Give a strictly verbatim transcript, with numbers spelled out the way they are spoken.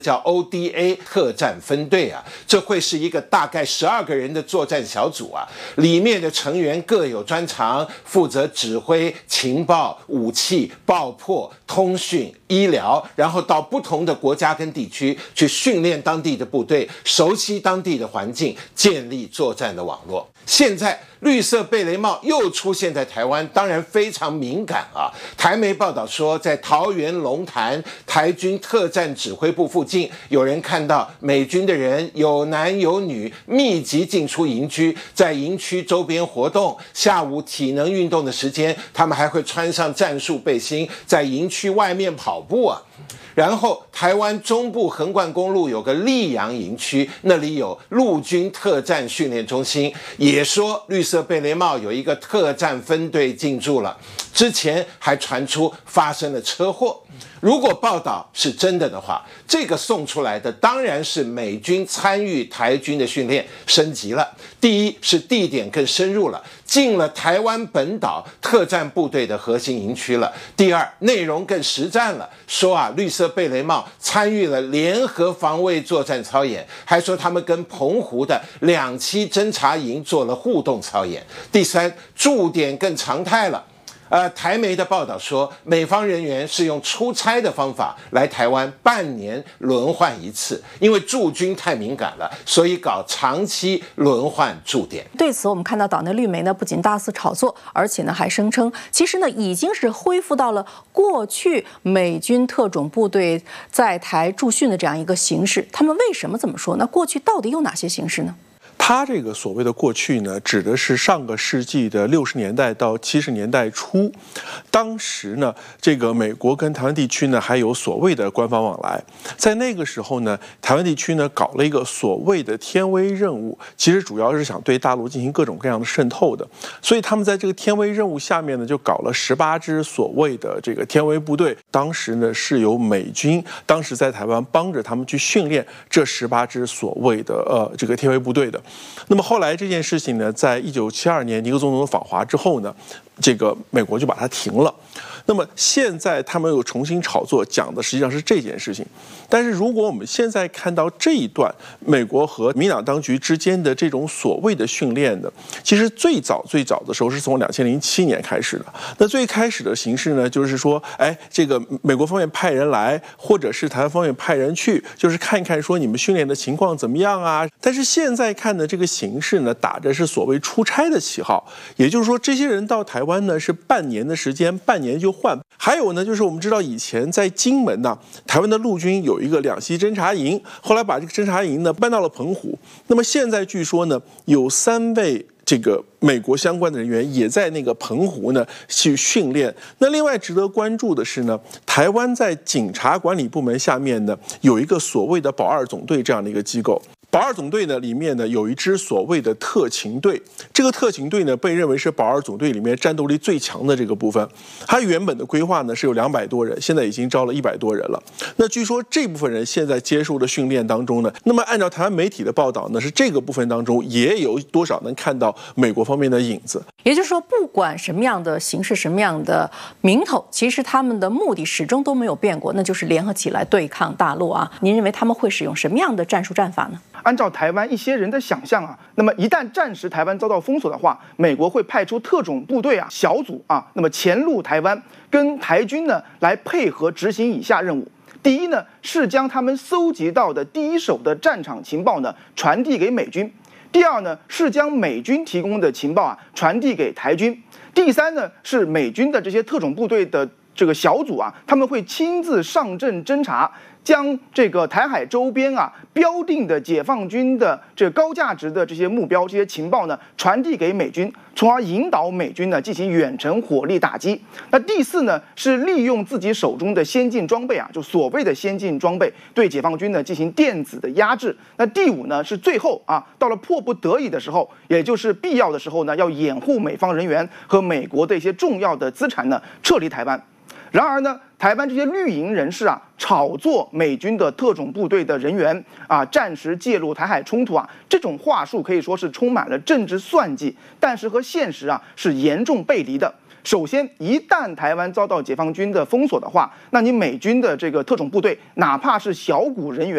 叫 O D A 特战分队啊，这会是一个大概十二个人的作战小组啊，里面的成员各有专长，负责指挥、情报、武器、爆破、通讯、医疗，然后到不同的国家跟地区去训练当地的部队，熟悉当地的环境，建立作战的网络。现在绿色贝雷帽又出现在台湾，当然非常敏感啊。台媒报道说，在桃园龙潭台军特战指挥部附近，有人看到美军的人有男有女密集进出营区，在营区周边活动。下午体能运动的时间，他们还会穿上战术背心，在营区外面跑步啊。然后台湾中部横贯公路有个溧阳营区，那里有陆军特战训练中心，也说绿色贝雷帽有一个特战分队进驻了。之前还传出发生了车祸，如果报道是真的的话，这个送出来的当然是美军参与台军的训练升级了。第一是地点更深入了，进了台湾本岛特战部队的核心营区了。第二，内容更实战了，说啊，绿色贝雷帽参与了联合防卫作战操演，还说他们跟澎湖的两栖侦察营做了互动操演。第三，驻点更常态了。呃，台媒的报道说，美方人员是用出差的方法来台湾，半年轮换一次，因为驻军太敏感了，所以搞长期轮换驻点。 对此，我们看到岛内绿媒呢不仅大肆炒作，而且呢还声称，其实呢已经是恢复到了过去美军特种部队在台驻训的这样一个形式。他们为什么这么说？那过去到底有哪些形式呢？ 他这个所谓的过去呢，指的是上个世纪的六十年代到七十年代初，当时呢，这个美国跟台湾地区呢还有所谓的官方往来。在那个时候呢，台湾地区呢搞了一个所谓的天威任务，其实主要是想对大陆进行各种各样的渗透的。所以他们在这个天威任务下面呢，就搞了十八支所谓的这个天威部队。当时呢是由美军当时在台湾帮着他们去训练这十八支所谓的呃这个天威部队的。那么后来这件事情呢，在一九七二年尼克总统访华之后呢，这个美国就把它停了。那么现在他们又重新炒作，讲的实际上是这件事情。但是如果我们现在看到这一段美国和民党当局之间的这种所谓的训练的，其实最早最早的时候是从两千零七年开始的。那最开始的形式呢，就是说，哎，这个美国方面派人来，或者是台湾方面派人去，就是看一看说你们训练的情况怎么样啊。但是现在看的这个形式呢，打着是所谓出差的旗号，也就是说，这些人到台湾呢是半年的时间，半年就换。还有呢，就是我们知道以前在金门呢，台湾的陆军有一个两栖侦察营，后来把这个侦察营呢搬到了澎湖。那么现在据说呢，有三位这个美国相关的人员也在那个澎湖呢去训练。那另外值得关注的是呢，台湾在警察管理部门下面呢有一个所谓的保二总队这样的一个机构。保二总队呢里面呢有一支所谓的特勤队，这个特勤队呢被认为是保二总队里面战斗力最强的这个部分。它原本的规划呢是有两百多人，现在已经招了一百多人了。那据说这部分人现在接受的训练当中呢，那么按照台湾媒体的报道呢，是这个部分当中也有多少能看到美国方面的影子。 也就是说，不管什么样的形式、什么样的名头，其实他们的目的始终都没有变过，那就是联合起来对抗大陆啊。您认为他们会使用什么样的战术战法呢？ 按照台湾一些人的想象啊，那么一旦暂时台湾遭到封锁的话，美国会派出特种部队啊小组啊，那么潜入台湾，跟台军呢来配合执行以下任务。第一呢，是将他们搜集到的第一手的战场情报呢传递给美军。第二呢，是将美军提供的情报啊传递给台军。第三呢，是美军的这些特种部队的这个小组啊，他们会亲自上阵侦察，将这个台海周边啊标定的解放军的这个高价值的这些目标、这些情报呢传递给美军，从而引导美军呢进行远程火力打击。那第四呢，是利用自己手中的先进装备啊，就所谓的先进装备，对解放军呢进行电子的压制。那第五呢，是最后啊，到了迫不得已的时候，也就是必要的时候呢，要掩护美方人员和美国的一些重要的资产呢撤离台湾。然而呢，台湾这些绿营人士啊，炒作美军的特种部队的人员啊，暂时介入台海冲突啊，这种话术可以说是充满了政治算计，但是和现实啊是严重背离的。首先，一旦台湾遭到解放军的封锁的话，那你美军的这个特种部队，哪怕是小股人员。